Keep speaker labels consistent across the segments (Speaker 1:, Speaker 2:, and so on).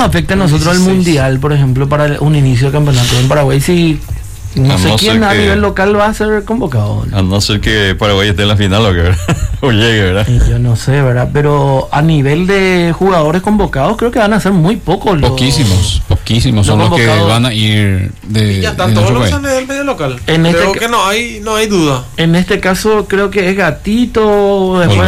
Speaker 1: afecta a nosotros el Mundial, por ejemplo, para un inicio de campeonato en Paraguay? Si no sé quién a nivel local va a ser convocado, ¿no?
Speaker 2: A no ser que Paraguay esté en la final o llegue, ¿verdad?
Speaker 1: Yo no sé, ¿verdad? Pero a nivel de jugadores convocados, creo que van a ser muy pocos.
Speaker 3: Poquísimos son los que van a ir de.
Speaker 4: Ya están todos los que están en el medio local. Creo que no hay duda.
Speaker 1: En este caso, creo que es Gatito, después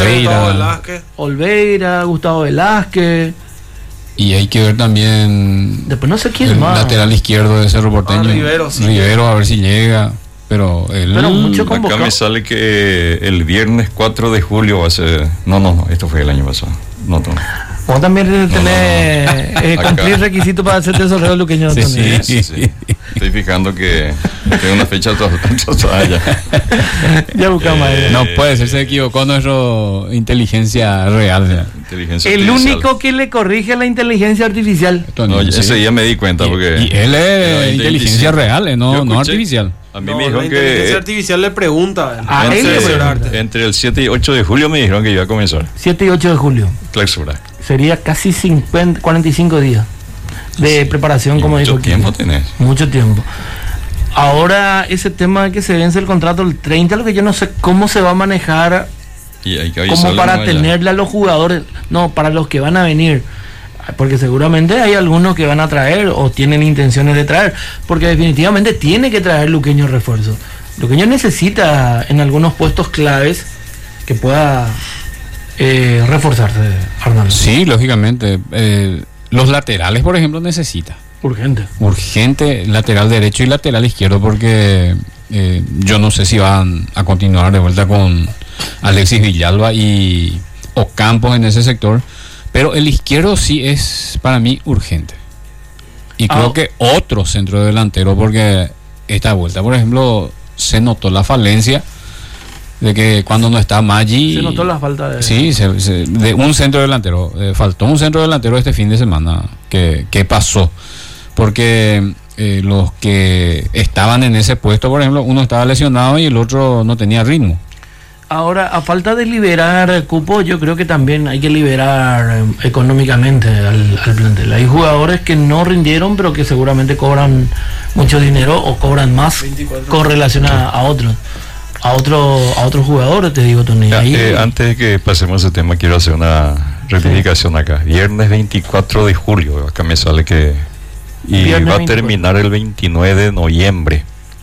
Speaker 1: Olveira, Gustavo Velázquez.
Speaker 3: Y hay que ver también.
Speaker 1: Después no sé quién
Speaker 3: el
Speaker 1: más.
Speaker 3: Lateral izquierdo de Cerro Porteño.
Speaker 4: Rivero,
Speaker 3: a ver si llega. Pero
Speaker 1: mucho convocado.
Speaker 2: Acá me sale que el viernes 4 de julio va a ser. No, esto fue el año pasado. No.
Speaker 1: Vos también tenés cumplir requisitos para ser tesorero luqueño.
Speaker 2: Sí. Estoy fijando que tengo una fecha ya.
Speaker 1: Ya buscamos ahí.
Speaker 3: No puede ser, se equivocó nuestra inteligencia real.
Speaker 1: El único que le corrige a la inteligencia artificial.
Speaker 2: No, ese día me di cuenta porque.
Speaker 3: Y él es inteligencia real, no artificial.
Speaker 2: A mí me dijeron que.
Speaker 4: La inteligencia artificial le pregunta.
Speaker 2: Entre el 7 y 8 de julio me dijeron que iba a comenzar.
Speaker 1: 7 y 8 de julio.
Speaker 2: Clausura.
Speaker 1: Sería casi 45 días de preparación, como dijo.
Speaker 2: Mucho tiempo tenés.
Speaker 1: Mucho tiempo. Ahora, ese tema de que se vence el contrato el 30, lo que yo no sé cómo se va a manejar.
Speaker 2: Y hay que
Speaker 1: como para tenerle a los jugadores, no, para los que van a venir. Porque seguramente hay algunos que van a traer o tienen intenciones de traer, porque definitivamente tiene que traer Luqueño refuerzo. Luqueño necesita en algunos puestos claves que pueda reforzarse, Arnaldo.
Speaker 3: Sí, lógicamente. Los laterales, por ejemplo, necesita. Urgente, lateral derecho y lateral izquierdo, porque yo no sé si van a continuar de vuelta con Alexis Villalba y Ocampos en ese sector. Pero el izquierdo sí es para mí urgente. Y creo que otro centro delantero, porque esta vuelta, por ejemplo, se notó la falencia de que cuando no está Maggi.
Speaker 1: Se notó la falta de.
Speaker 3: Sí, de un centro delantero. Faltó un centro delantero este fin de semana. ¿Qué pasó? Porque los que estaban en ese puesto, por ejemplo, uno estaba lesionado y el otro no tenía ritmo.
Speaker 1: Ahora, a falta de liberar cupo, yo creo que también hay que liberar económicamente al plantel. Hay jugadores que no rindieron, pero que seguramente cobran mucho dinero o cobran más con relación a otros. A otros jugadores, te digo, Tony.
Speaker 2: Antes de que pasemos ese tema, quiero hacer una rectificación acá. Viernes 24 de julio, acá me sale que. Y viernes va a terminar el 29 de noviembre.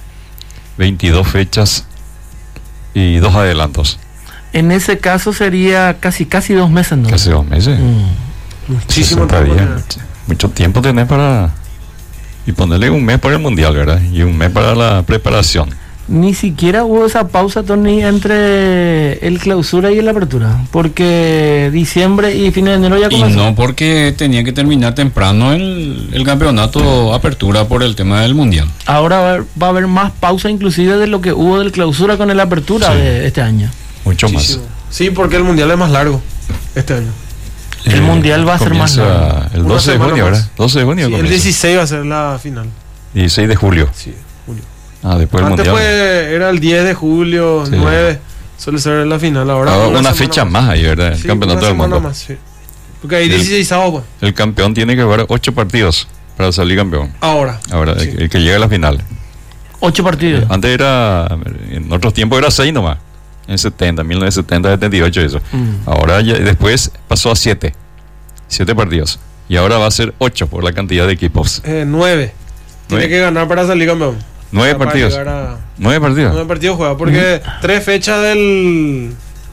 Speaker 2: 22 fechas y 2 adelantos.
Speaker 1: En ese caso sería casi 2 meses, ¿no?
Speaker 2: Casi 2 meses.
Speaker 4: Muchísimo
Speaker 2: tiempo. Mucho tiempo tenés para. Y ponerle un mes para el mundial, ¿verdad? Y un mes para la preparación.
Speaker 1: Ni siquiera hubo esa pausa, Tony, entre el clausura y la apertura, porque diciembre y fin de enero ya comenzó.
Speaker 3: Y no porque tenía que terminar temprano el campeonato apertura por el tema del mundial.
Speaker 1: Ahora va a haber más pausa inclusive de lo que hubo del clausura con el apertura de este año.
Speaker 2: Mucho más.
Speaker 4: Sí, porque el mundial es más largo este año.
Speaker 1: El mundial va a ser más largo.
Speaker 2: El 12 de junio, ¿verdad? 12 de junio.
Speaker 4: Sí, el 16 va a ser la final.
Speaker 2: 16 de julio.
Speaker 4: Sí.
Speaker 2: Después
Speaker 4: antes
Speaker 2: del mundial.
Speaker 4: Era el 10 de julio, 9, suele ser la final. Ahora
Speaker 2: una fecha más ahí, ¿verdad? El campeonato del mundo.
Speaker 4: Más, sí. Porque hay 16 sábados.
Speaker 2: El campeón tiene que jugar 8 partidos para salir campeón. Ahora sí. el que llega a la final.
Speaker 1: 8 partidos.
Speaker 2: Antes en otros tiempos era 6 nomás. En 1970, 78 eso. Ahora después pasó a 7 partidos. Y ahora va a ser 8 por la cantidad de equipos.
Speaker 4: 9. Tiene que ganar para salir campeón.
Speaker 2: 9 partidos. 9 partidos.
Speaker 4: 9 partidos juega, porque 3 fechas del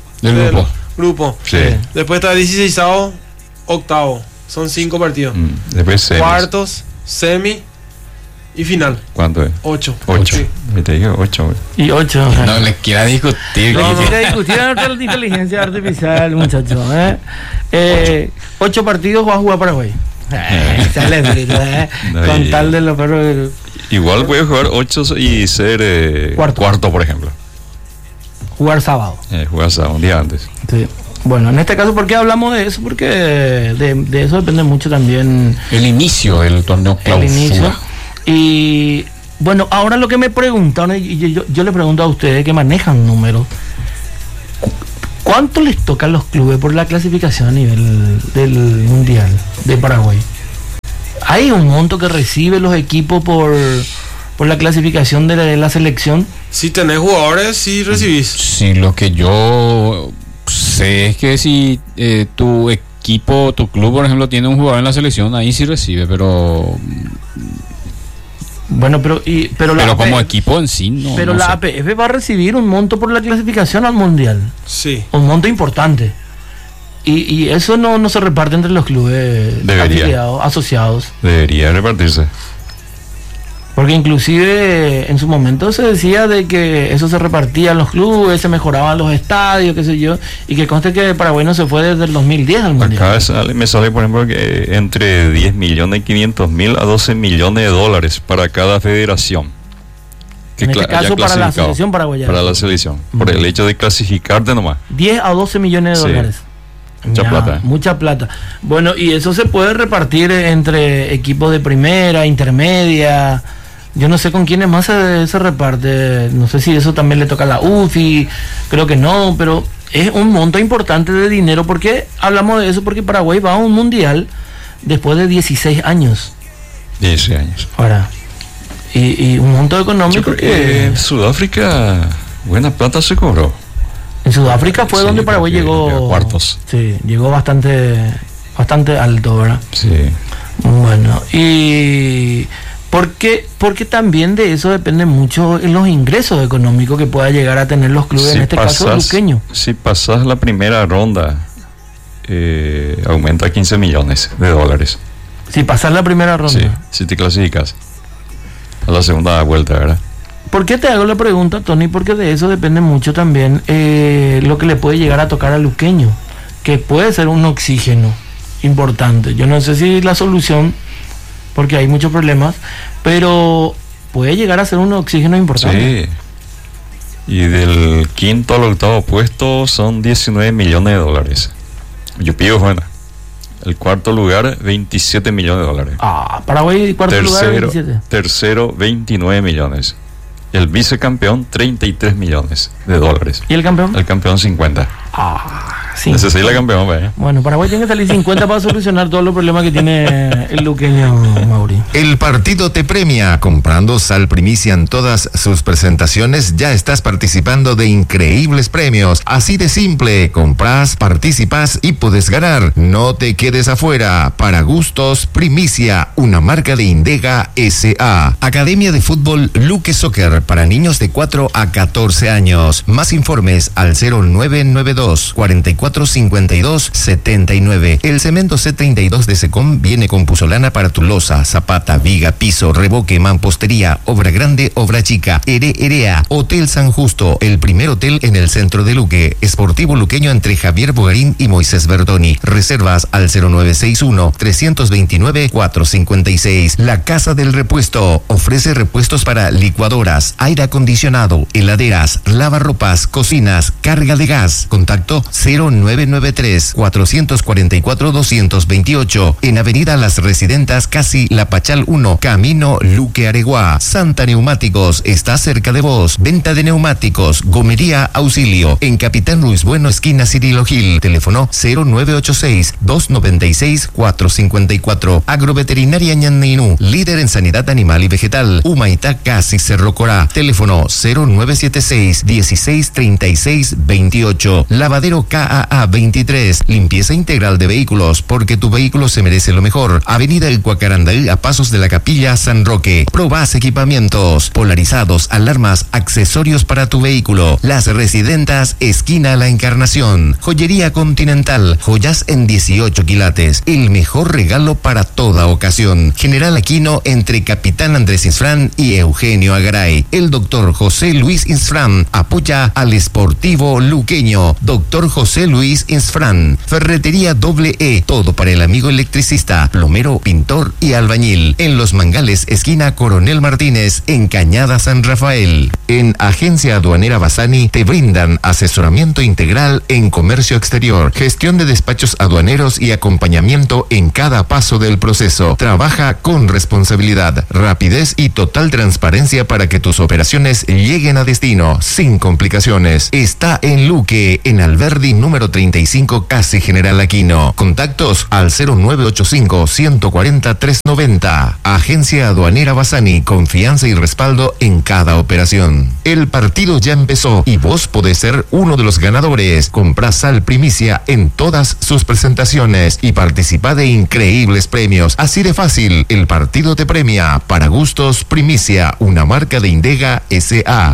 Speaker 4: grupo.
Speaker 2: Sí.
Speaker 4: Después está 16avo, octavo. Son 5 partidos.
Speaker 2: Después semis.
Speaker 4: Cuartos, semi y final.
Speaker 2: ¿Cuánto es?
Speaker 4: 8.
Speaker 2: Sí. Te digo 8.
Speaker 1: Y 8.
Speaker 3: No le quiera discutir.
Speaker 1: No quiera discutir a nuestra inteligencia artificial, muchachos. 8 partidos va a jugar Paraguay. Con tal de los perros.
Speaker 2: Igual puede jugar 8 y ser cuarto, por ejemplo.
Speaker 1: Jugar sábado.
Speaker 2: Jugar sábado, un día antes.
Speaker 1: Sí. Bueno, en este caso, ¿por qué hablamos de eso? Porque de eso depende mucho también.
Speaker 3: El inicio del torneo clausura.
Speaker 1: Y bueno, ahora lo que me preguntan, y yo le pregunto a ustedes que manejan números, ¿cuánto les toca a los clubes por la clasificación a nivel del Mundial de Paraguay? ¿Hay un monto que reciben los equipos por la clasificación de la selección?
Speaker 4: Si tenés jugadores, sí recibís.
Speaker 3: Sí, lo que yo sé es que si tu equipo, tu club, por ejemplo, tiene un jugador en la selección, ahí sí recibe, pero...
Speaker 1: Bueno, pero
Speaker 3: como equipo en sí no.
Speaker 1: Pero la APF va a recibir un monto por la clasificación al Mundial.
Speaker 4: Sí.
Speaker 1: Un monto importante. Y eso no se reparte entre los clubes asociados.
Speaker 2: Debería repartirse.
Speaker 1: Porque inclusive en su momento se decía de que eso se repartía en los clubes, se mejoraban los estadios, qué sé yo, y que conste que Paraguay no se fue desde el 2010 al Mundial.
Speaker 2: Acá me sale, por ejemplo, que entre 10.500.000 a 12 millones de dólares para cada federación.
Speaker 1: En este caso para la selección paraguaya.
Speaker 2: Para la selección, por el hecho de clasificarte nomás.
Speaker 1: 10 a 12 millones de dólares.
Speaker 2: Mucha plata.
Speaker 1: Mucha plata. Bueno, y eso se puede repartir entre equipos de primera, intermedia. Yo no sé con quiénes más se reparte. No sé si eso también le toca a la UFI. Creo que no, pero es un monto importante de dinero. ¿Por qué hablamos de eso? Porque Paraguay va a un mundial después de 16 años.
Speaker 2: 16 años.
Speaker 1: Ahora, y un monto económico
Speaker 2: que... Sudáfrica, buena plata se cobró.
Speaker 1: En Sudáfrica fue donde Paraguay llegó
Speaker 2: cuartos.
Speaker 1: Sí, llegó bastante alto, ¿verdad?
Speaker 2: Sí.
Speaker 1: Bueno, y porque también de eso depende mucho en los ingresos económicos que pueda llegar a tener los clubes, en este caso luqueño.
Speaker 2: Si pasas la primera ronda, aumenta a 15 millones de dólares.
Speaker 1: Si pasas la primera ronda.
Speaker 2: Sí, si te clasificas a la segunda vuelta, ¿verdad?
Speaker 1: ¿Por qué te hago la pregunta, Tony? Porque de eso depende mucho también lo que le puede llegar a tocar al luqueño, que puede ser un oxígeno importante. Yo no sé si la solución, porque hay muchos problemas, pero puede llegar a ser un oxígeno importante.
Speaker 2: Sí. Y del quinto al octavo puesto son 19 millones de dólares. Yo pido buena. El cuarto lugar, 27 millones de dólares.
Speaker 1: Paraguay, cuarto lugar, 27.
Speaker 2: Tercero, 29 millones. El vicecampeón, 33 millones de dólares.
Speaker 1: ¿Y el campeón?
Speaker 2: El campeón, 50.
Speaker 1: Sí.
Speaker 2: Ese es el campeón, ¿verdad?
Speaker 1: Bueno, Paraguay tiene que salir 50 para solucionar todos los problemas que tiene el luqueño, Mauri.
Speaker 5: El partido te premia. Comprando Sal Primicia en todas sus presentaciones, ya estás participando de increíbles premios. Así de simple, compras, participas y puedes ganar. No te quedes afuera. Para gustos, Primicia, una marca de Indega S.A. Academia de Fútbol Luque Soccer para niños de 4 a 14 años. Más informes al 0992 445279. El cemento C32 de Secom viene con puzolana para tu losa, zapata, viga, piso, revoque, mampostería, obra grande, obra chica. Erea, Hotel San Justo, el primer hotel en el centro de Luque. Esportivo luqueño entre Javier Bogarín y Moisés Verdoni. Reservas al 0961-329-456. La Casa del Repuesto ofrece repuestos para licuadoras, aire acondicionado, heladeras, lavarropas, cocinas, carga de gas. Contacto 0993-444-228 en Avenida Las Residentas, casi La Pachal 1, Camino Luque Areguá. Santa Neumáticos está cerca de vos. Venta de neumáticos, gomería, auxilio en Capitán Ruiz Bueno, esquina Cirilo Gil. Teléfono 0986-296-454. Agroveterinaria Ñanninú, líder en sanidad animal y vegetal. Humaitá, casi Cerro Corá. Teléfono 0976-163628. Lavadero KAA 23, limpieza integral de vehículos, porque tu vehículo se merece lo mejor. Avenida El Cuacarandal, a pasos de la Capilla San Roque. Probás equipamientos, polarizados, alarmas, accesorios para tu vehículo. Las Residentas, esquina La Encarnación. Joyería Continental, joyas en 18 quilates. El mejor regalo para toda ocasión. General Aquino, entre Capitán Andrés Insfrán y Eugenio Agaray. El doctor José Luis Insfrán apoya al Esportivo Luqueño. Doctor José Luis Insfrán. Ferretería E, todo para el amigo electricista, plomero, pintor y albañil. En Los Mangales, esquina Coronel Martínez, en Cañada San Rafael. En Agencia Aduanera Bassani te brindan asesoramiento integral en comercio exterior, gestión de despachos aduaneros y acompañamiento en cada paso del proceso. Trabaja con responsabilidad, rapidez y total transparencia para que tus operaciones lleguen a destino sin complicaciones. Está en Luque, en Alberdi número número 35, Casi General Aquino. Contactos al 0985-140-390. Agencia Aduanera Bassani, confianza y respaldo en cada operación. El partido ya empezó y vos podés ser uno de los ganadores. Comprá Sal Primicia en todas sus presentaciones y participa de increíbles premios. Así de fácil, el partido te premia. Para gustos, Primicia, una marca de Indega S.A.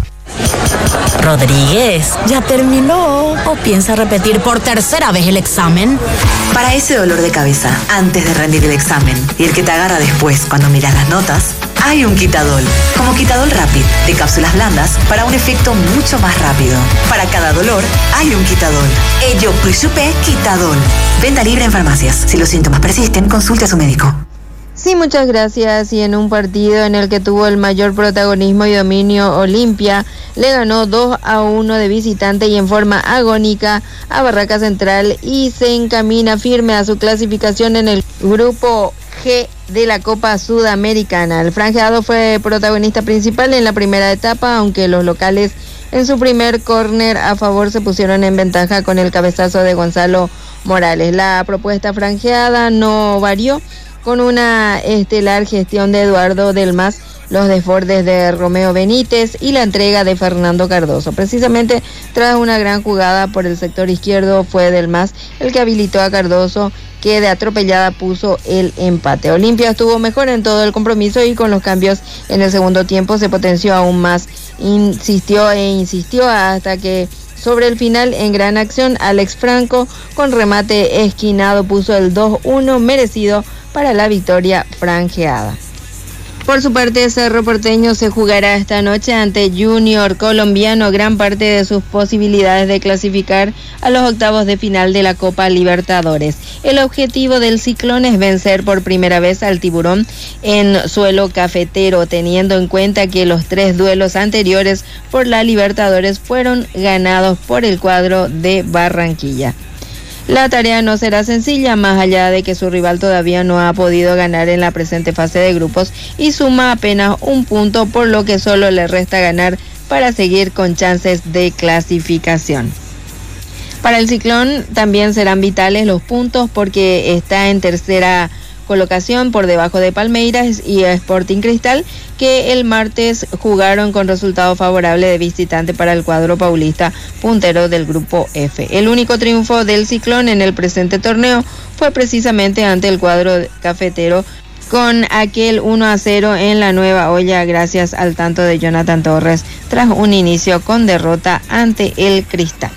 Speaker 6: Rodríguez, ¿ya terminó o piensa repetir por tercera vez el examen?
Speaker 7: Para ese dolor de cabeza, antes de rendir el examen, y el que te agarra después cuando miras las notas, hay un Quitadol. Como Quitadol Rapid, de cápsulas blandas, para un efecto mucho más rápido. Para cada dolor, hay un Quitadol. Ello Prusupe Quitadol. Venta libre en farmacias. Si los síntomas persisten, consulte a su médico.
Speaker 8: Sí, muchas gracias. Y en un partido en el que tuvo el mayor protagonismo y dominio, Olimpia le ganó 2-1 de visitante y en forma agónica a Barraca Central y se encamina firme a su clasificación en el grupo G de la Copa Sudamericana. El franjeado fue protagonista principal en la primera etapa, aunque los locales en su primer córner a favor se pusieron en ventaja con el cabezazo de Gonzalo Morales. La propuesta franjeada no varió, con una estelar gestión de Eduardo Del Mas, los desbordes de Romeo Benítez y la entrega de Fernando Cardoso. Precisamente tras una gran jugada por el sector izquierdo fue Del Mas el que habilitó a Cardoso, que de atropellada puso el empate. Olimpia estuvo mejor en todo el compromiso y con los cambios en el segundo tiempo se potenció aún más. Insistió hasta que sobre el final, en gran acción, Alex Franco con remate esquinado puso el 2-1 merecido para la victoria franjeada. Por su parte, Cerro Porteño se jugará esta noche ante Junior Colombiano. Gran parte de sus posibilidades de clasificar a los octavos de final de la Copa Libertadores. El objetivo del Ciclón es vencer por primera vez al Tiburón en suelo cafetero, teniendo en cuenta que los 3 duelos anteriores por la Libertadores fueron ganados por el cuadro de Barranquilla. La tarea no será sencilla, más allá de que su rival todavía no ha podido ganar en la presente fase de grupos y suma apenas 1 punto, por lo que solo le resta ganar para seguir con chances de clasificación. Para el Ciclón también serán vitales los puntos porque está en tercera colocación por debajo de Palmeiras y Sporting Cristal, que el martes jugaron con resultado favorable de visitante para el cuadro paulista, puntero del grupo F. El único triunfo del Ciclón en el presente torneo fue precisamente ante el cuadro cafetero, con aquel 1-0 en la Nueva Olla gracias al tanto de Jonathan Torres tras un inicio con derrota ante el Cristal.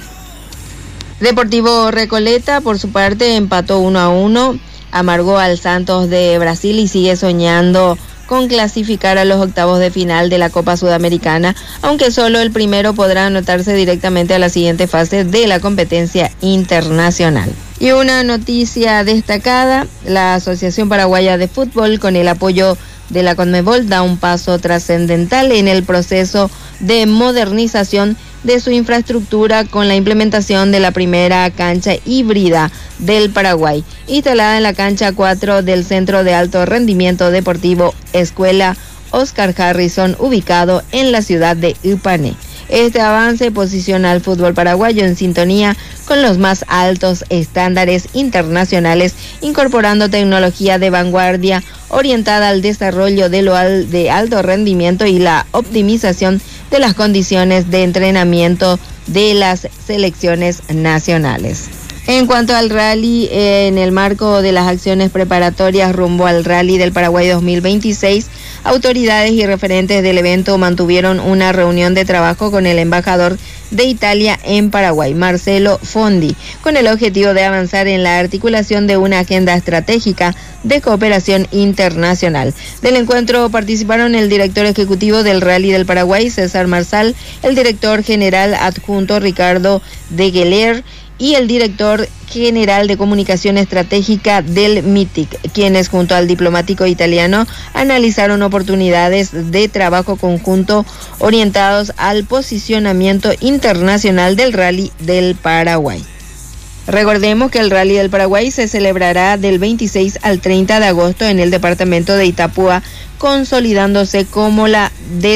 Speaker 8: Deportivo Recoleta, por su parte, empató 1-1. Amargó al Santos de Brasil y sigue soñando con clasificar a los octavos de final de la Copa Sudamericana, aunque solo el primero podrá anotarse directamente a la siguiente fase de la competencia internacional. Y una noticia destacada: la Asociación Paraguaya de Fútbol, con el apoyo de la Conmebol, da un paso trascendental en el proceso de modernización de su infraestructura con la implementación de la primera cancha híbrida del Paraguay, instalada en la cancha 4 del Centro de Alto Rendimiento Deportivo Escuela Oscar Harrison, ubicado en la ciudad de Ipané. Este avance posiciona al fútbol paraguayo en sintonía con los más altos estándares internacionales, incorporando tecnología de vanguardia orientada al desarrollo de alto rendimiento y la optimización de las condiciones de entrenamiento de las selecciones nacionales. En cuanto al rally, en el marco de las acciones preparatorias rumbo al Rally del Paraguay 2026, autoridades y referentes del evento mantuvieron una reunión de trabajo con el embajador de Italia en Paraguay, Marcelo Fondi, con el objetivo de avanzar en la articulación de una agenda estratégica de cooperación internacional. Del encuentro participaron el director ejecutivo del Rally del Paraguay, César Marsal, el director general adjunto Ricardo de Gueler y el director general de comunicación estratégica del MITIC, quienes junto al diplomático italiano analizaron oportunidades de trabajo conjunto orientados al posicionamiento internacional del Rally del Paraguay. Recordemos que el Rally del Paraguay se celebrará del 26 al 30 de agosto en el departamento de Itapúa, consolidándose como la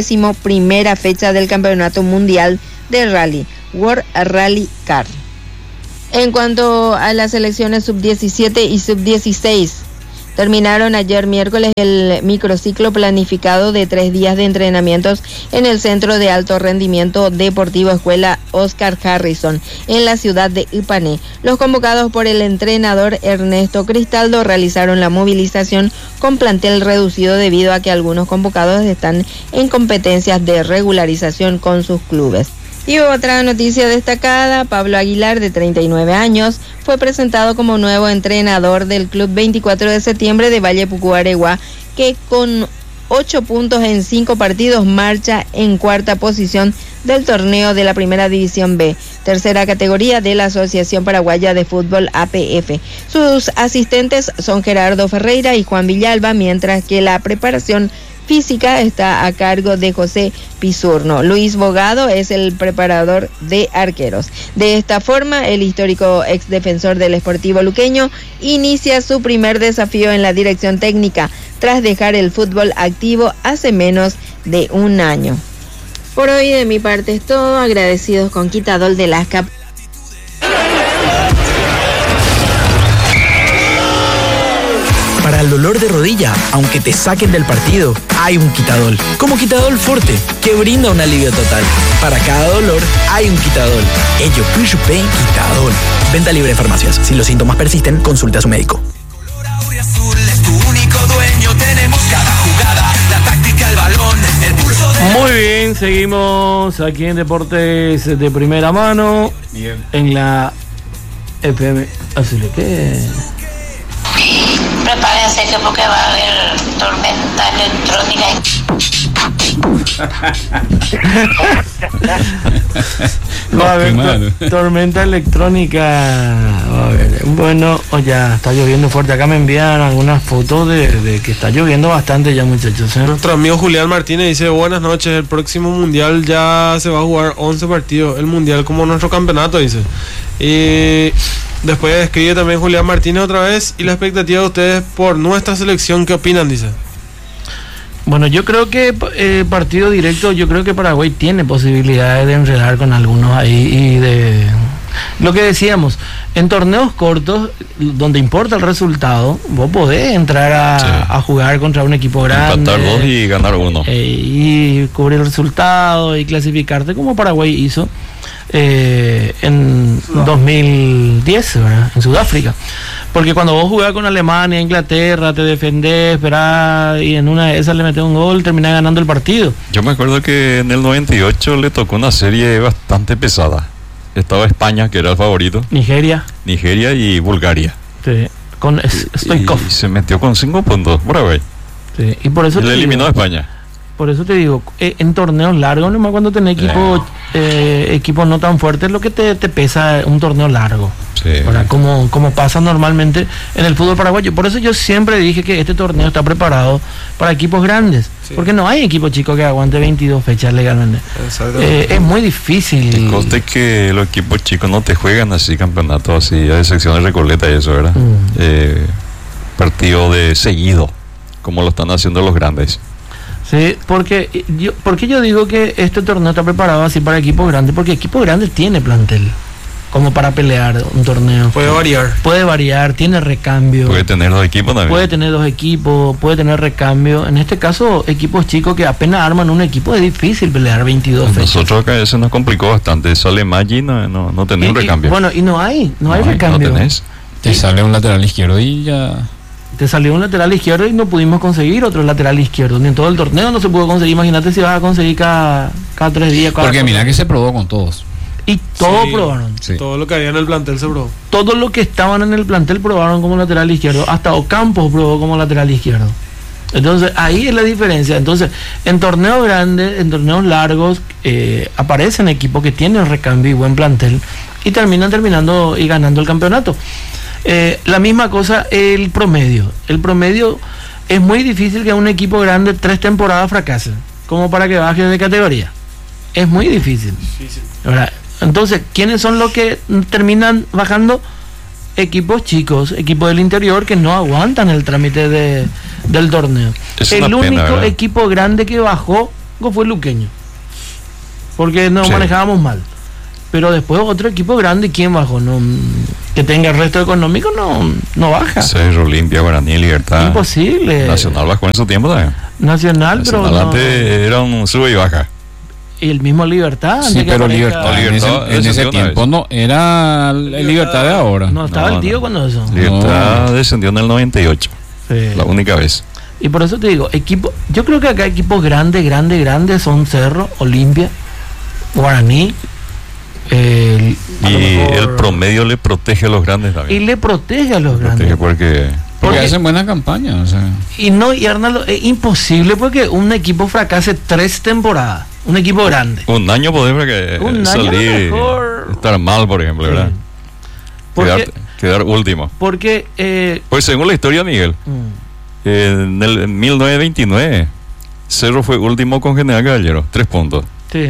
Speaker 8: 11ª fecha del Campeonato Mundial de Rally, World Rally Car. En cuanto a las selecciones sub-17 y sub-16, terminaron ayer miércoles el microciclo planificado de 3 días de entrenamientos en el Centro de Alto Rendimiento Deportivo Escuela Oscar Harrison, en la ciudad de Ipané. Los convocados por el entrenador Ernesto Cristaldo realizaron la movilización con plantel reducido debido a que algunos convocados están en competencias de regularización con sus clubes. Y otra noticia destacada: Pablo Aguilar, de 39 años, fue presentado como nuevo entrenador del Club 24 de Septiembre de Valle Pucú-Areguá, que con 8 puntos en 5 partidos marcha en cuarta posición del torneo de la Primera División B, tercera categoría de la Asociación Paraguaya de Fútbol APF. Sus asistentes son Gerardo Ferreira y Juan Villalba, mientras que la preparación física está a cargo de José Pizurno. Luis Bogado es el preparador de arqueros. De esta forma, el histórico exdefensor del Sportivo Luqueño inicia su primer desafío en la dirección técnica tras dejar el fútbol activo hace menos de un año. Por hoy de mi parte es todo. Agradecidos con Quitadol de Lasca.
Speaker 9: Para el dolor de rodilla, aunque te saquen del partido, hay un Quitadol. Como Quitadol Forte, que brinda un alivio total. Para cada dolor, hay un Quitadol. Ello Puyupé Quitadol. Venta libre en farmacias. Si los síntomas persisten, consulte a su médico.
Speaker 10: Color azul es tu único dueño. Tenemos cada jugada, la táctica, el balón, el pulso de...
Speaker 1: Muy bien, seguimos aquí en Deportes de Primera Mano. Bien. En la FM. Así que...
Speaker 11: Prepárense que porque va a haber tormenta electrónica.
Speaker 1: Va a haber tormenta electrónica. Va a haber. Bueno, ya está lloviendo fuerte. Acá me envían algunas fotos de que está lloviendo bastante ya, muchachos.
Speaker 4: Nuestro amigo Julián Martínez dice: buenas noches, el próximo mundial ya se va a jugar 11 partidos. El mundial como nuestro campeonato, dice. Y después escribe también Julián Martínez otra vez: y la expectativa de ustedes por nuestra selección, ¿qué opinan? Dice.
Speaker 1: Bueno, yo creo que partido directo, yo creo que Paraguay tiene posibilidades de enredar con algunos ahí y de... Lo que decíamos, en torneos cortos, donde importa el resultado, vos podés entrar a jugar contra un equipo grande.
Speaker 2: Empatar 2 y ganar 1.
Speaker 1: Y cubrir el resultado y clasificarte como Paraguay hizo en 2010, ¿verdad? En Sudáfrica. Porque cuando vos jugás con Alemania, Inglaterra, te defendés, esperás y en una de esas le metés un gol, terminás ganando el partido.
Speaker 2: Yo me acuerdo que en el 98 le tocó una serie bastante pesada. Estaba España, que era el favorito. Nigeria y Bulgaria.
Speaker 1: Sí, con Stoichkov.
Speaker 2: Y se metió con 5 puntos, Paraguay.
Speaker 1: Sí, y por eso
Speaker 2: le eliminó a España.
Speaker 1: Por eso te digo, en torneos largos, nomás cuando tenés equipos no tan fuertes, lo que te pesa un torneo largo. Sí. Ahora, como pasa normalmente en el fútbol paraguayo. Por eso yo siempre dije que este torneo está preparado para equipos grandes. Sí. Porque no hay equipo chico que aguante 22 fechas legalmente. Es muy difícil.
Speaker 2: Y conste que los equipos chicos no te juegan así campeonatos, así, a excepción de Recoleta y eso, ¿verdad? Partido de seguido, como lo están haciendo los grandes.
Speaker 1: Sí, porque yo digo que este torneo está preparado así para equipos grandes, porque equipos grandes tiene plantel como para pelear un torneo.
Speaker 4: Puede variar,
Speaker 1: tiene recambio.
Speaker 2: Puede tener 2 equipos también.
Speaker 1: Puede tener recambio. En este caso, equipos chicos que apenas arman un equipo, es difícil pelear 22 fechas.
Speaker 2: Nosotros acá eso nos complicó bastante. Sale Maggi, no tenemos recambio.
Speaker 1: Bueno, y no hay recambio.
Speaker 3: No tenés. Te sale un lateral izquierdo y ya...
Speaker 1: Te salió un lateral izquierdo y no pudimos conseguir otro lateral izquierdo. Ni en todo el torneo no se pudo conseguir. Imagínate si vas a conseguir cada 3 días.
Speaker 3: Porque mira que se probó con todos.
Speaker 1: Y todos probaron.
Speaker 4: Sí. Todo lo que había en el plantel se probó.
Speaker 1: Todos los que estaban en el plantel probaron como lateral izquierdo. Hasta Ocampos probó como lateral izquierdo. Entonces ahí es la diferencia. Entonces en torneos grandes, en torneos largos, aparecen equipos que tienen recambio y buen plantel y terminando y ganando el campeonato. La misma cosa el promedio. El promedio es muy difícil que un equipo grande 3 temporadas fracase como para que baje de categoría. Es muy difícil. Ahora, entonces, ¿quiénes son los que terminan bajando? Equipos chicos, equipos del interior que no aguantan el trámite del torneo. El único equipo grande que bajó fue Luqueño, porque nos manejábamos mal. pero después otro equipo grande, ¿quién bajó? No, que tenga el resto económico no baja.
Speaker 2: Cerro, Olimpia, Guaraní, Libertad.
Speaker 1: Imposible.
Speaker 2: Nacional bajó en su tiempo también.
Speaker 1: Nacional, pero
Speaker 2: antes era un sube y baja.
Speaker 1: Y el mismo Libertad.
Speaker 3: Sí, pero Libertad en ese tiempo no era el Libertad de ahora.
Speaker 1: No estaba el tío cuando eso.
Speaker 2: Libertad descendió en el 98. Sí. La única vez.
Speaker 1: Y por eso te digo, yo creo que acá equipos grandes son Cerro, Olimpia, Guaraní.
Speaker 2: El promedio le protege a los grandes también.
Speaker 1: Y le protege a los grandes.
Speaker 2: Porque
Speaker 3: hacen buena campaña. O sea.
Speaker 1: Y Arnaldo, es imposible porque un equipo fracase 3 temporadas. Un equipo grande.
Speaker 2: Un año podemos salir, estar mal, por ejemplo, ¿verdad? Quedar último.
Speaker 1: Porque
Speaker 2: pues según la historia, Miguel, en el 1929 Cerro fue último con General Caballero, 3 puntos.
Speaker 1: Sí.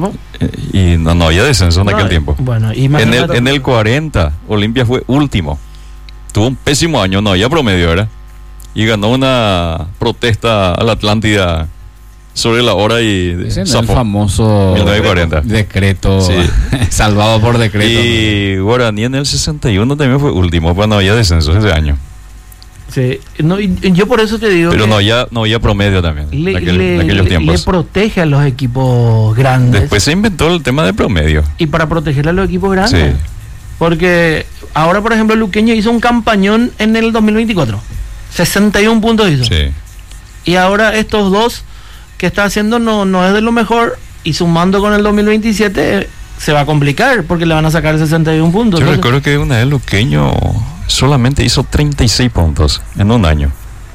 Speaker 2: Y no había descenso en aquel tiempo.
Speaker 1: Bueno,
Speaker 2: en el 40 Olimpia fue último. Tuvo un pésimo año, no había promedio, ¿verdad? Y ganó una protesta a la Atlántida sobre la hora y
Speaker 3: el famoso
Speaker 2: 1940.
Speaker 3: Decreto, sí. Salvado por decreto.
Speaker 2: Y Guaraní en el 61 también fue último, pues no había descenso ese año.
Speaker 1: Sí, no, y yo por eso te digo.
Speaker 2: Pero no había promedio también. En aquellos tiempos.
Speaker 1: Le protege a los equipos grandes.
Speaker 2: Después se inventó el tema de promedio.
Speaker 1: Y para proteger a los equipos grandes. Sí. Porque ahora, por ejemplo, Luqueño hizo un campañón en el 2024. 61 puntos hizo.
Speaker 2: Sí.
Speaker 1: Y ahora estos dos que está haciendo no es de lo mejor, y sumando con el 2027 se va a complicar porque le van a sacar 61 puntos.
Speaker 2: Yo recuerdo que una vez Luqueño solamente hizo 36 puntos en un año.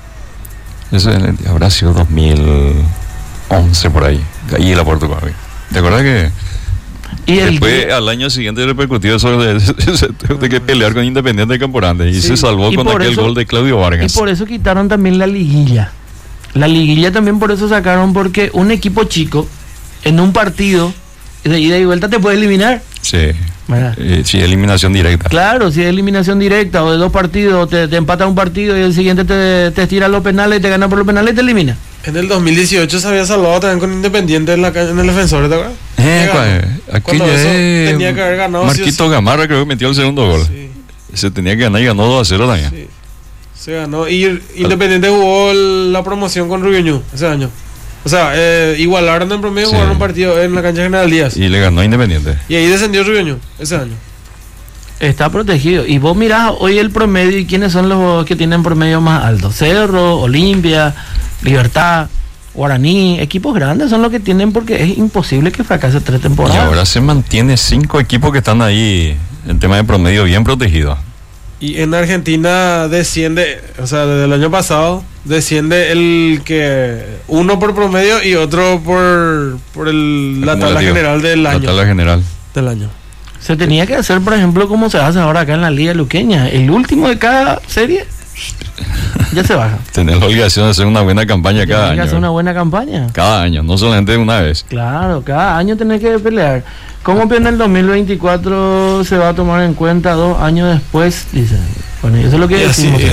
Speaker 2: Eso habrá sido 2011 por ahí. Ahí la Portugal. ¿Te acuerdas que? Y después al año siguiente repercutió eso de que pelear con Independiente de Camporante y se salvó con aquel gol de Claudio Vargas.
Speaker 1: Y por eso quitaron también la liguilla. La liguilla también por eso sacaron, porque un equipo chico en un partido de ida y vuelta te puede eliminar.
Speaker 2: Sí. Sí, eliminación directa.
Speaker 1: Claro, si es eliminación directa o de 2 partidos, te empata un partido y el siguiente te estira los penales y te gana por los penales y te elimina.
Speaker 4: En el 2018 se había salvado también con Independiente en el Defensor, ¿te acuerdas?
Speaker 2: Aquí
Speaker 4: tenía que haber ganado.
Speaker 2: Marquito Gamarra creo que metió el segundo gol.
Speaker 4: Sí.
Speaker 2: Se tenía que ganar y ganó 2-0 también.
Speaker 4: Sí. Se ganó. Y Independiente jugó la promoción con Rubiñú ese año. O sea, igualaron en promedio, jugaron un partido en la cancha General Díaz.
Speaker 2: Y le ganó Independiente.
Speaker 4: Y ahí descendió Rubiñú ese año.
Speaker 1: Está protegido. Y vos mirás hoy el promedio y quiénes son los que tienen promedio más alto. Cerro, Olimpia, Libertad, Guaraní, equipos grandes son los que tienen, porque es imposible que fracase 3 temporadas.
Speaker 2: Y ahora se mantiene 5 equipos que están ahí en tema de promedio bien protegidos.
Speaker 4: Y en Argentina desciende, o sea, desde el año pasado, desciende el que uno por promedio y otro por la tabla general del año.
Speaker 2: La tabla general
Speaker 4: del año.
Speaker 1: Se tenía que hacer, por ejemplo, como se hace ahora acá en la Liga Luqueña. El último de cada serie ya se baja.
Speaker 2: Tener la obligación de hacer una buena campaña cada año.
Speaker 1: Hacer una buena campaña.
Speaker 2: Cada año, no solamente una vez.
Speaker 1: Claro, cada año tenés que pelear. ¿Cómo que en el 2024 se va a tomar en cuenta 2 años después? Dicen. Bueno, eso es lo que decimos.